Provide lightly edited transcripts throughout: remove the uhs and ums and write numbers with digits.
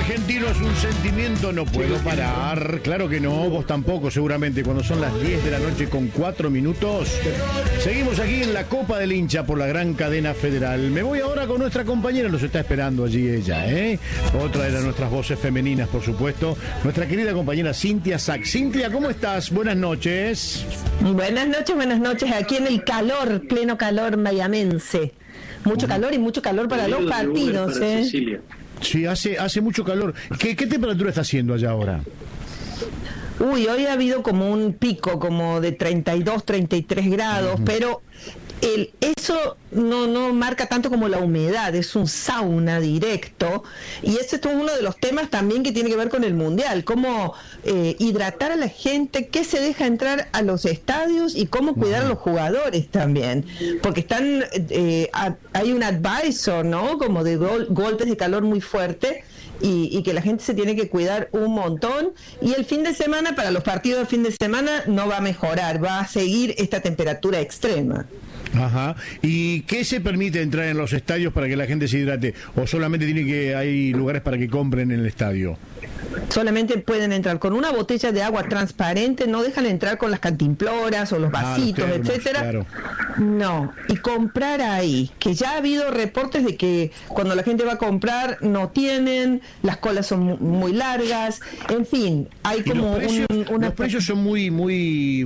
argentino es un sentimiento, no puedo parar. Claro que no, vos tampoco, seguramente. Cuando son las 10 de la noche con 4 minutos, seguimos aquí en la Copa del Hincha por la gran cadena federal. Me voy ahora con nuestra compañera, nos está esperando allí ella, ¿eh? Otra de nuestras voces femeninas, por supuesto. Nuestra querida compañera Cintia Sack. Cintia, ¿cómo estás? Buenas noches. Buenas noches. Aquí en el calor, pleno calor mayamense. Mucho calor y mucho calor para los partidos, ¿eh? Sí, hace mucho calor. ¿Qué temperatura está haciendo allá ahora? Uy, hoy ha habido como un pico, como de 32, 33 grados, pero eso no marca tanto como la humedad, es un sauna directo, y ese es uno de los temas también que tiene que ver con el Mundial, cómo hidratar a la gente, qué se deja entrar a los estadios y cómo cuidar a los jugadores también, porque hay un advisor, ¿no? Como de golpes de calor muy fuerte, y que la gente se tiene que cuidar un montón, y el fin de semana, para los partidos del fin de semana, no va a mejorar, va a seguir esta temperatura extrema. Ajá. ¿Y qué se permite entrar en los estadios para que la gente se hidrate? ¿O solamente hay lugares para que compren en el estadio? Solamente pueden entrar con una botella de agua transparente, no dejan entrar con las cantimploras o los vasitos, los termos, etcétera. Claro. No, y comprar ahí, que ya ha habido reportes de que cuando la gente va a comprar no tienen, las colas son muy largas, en fin, hay como los precios son muy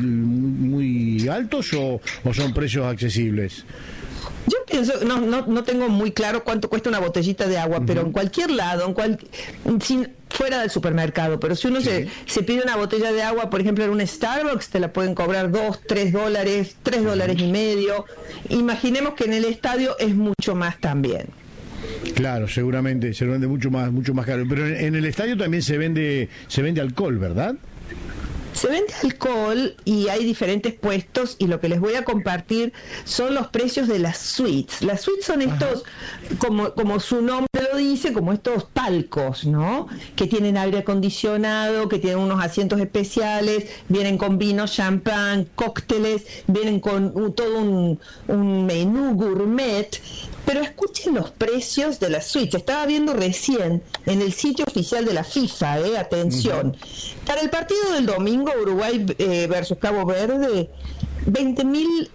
altos o son precios accesibles. Yo pienso, no tengo muy claro cuánto cuesta una botellita de agua, pero en cualquier lado, fuera del supermercado, pero si uno se pide una botella de agua, por ejemplo en un Starbucks, te la pueden cobrar $2, $3, $3.50. Imaginemos que en el estadio es mucho más también. Claro, seguramente mucho más caro. Pero en el estadio también se vende alcohol, ¿verdad? Se vende alcohol y hay diferentes puestos, y lo que les voy a compartir son los precios de las suites. Las suites son estos, como su nombre lo dice, como estos palcos, ¿no? Que tienen aire acondicionado, que tienen unos asientos especiales, vienen con vino, champán, cócteles, vienen con todo un menú gourmet. Pero escuchen los precios de las suites. Estaba viendo recién en el sitio oficial de la FIFA, atención. Para el partido del domingo, Uruguay versus Cabo Verde, $50.000.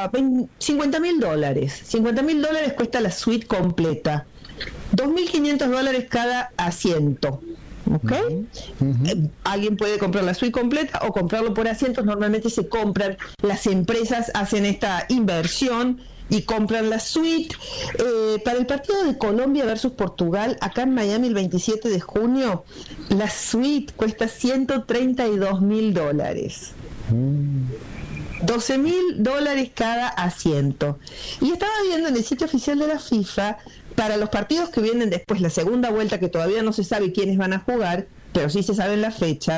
$50.000 cuesta la suite completa. $2.500 cada asiento. ¿Ok? Alguien puede comprar la suite completa o comprarlo por asientos. Normalmente se compran, las empresas hacen esta inversión y compran la suite. Para el partido de Colombia versus Portugal, acá en Miami el 27 de junio, la suite cuesta $132.000. $12.000 cada asiento. Y estaba viendo en el sitio oficial de la FIFA, para los partidos que vienen después, la segunda vuelta, que todavía no se sabe quiénes van a jugar, pero sí se saben las fechas,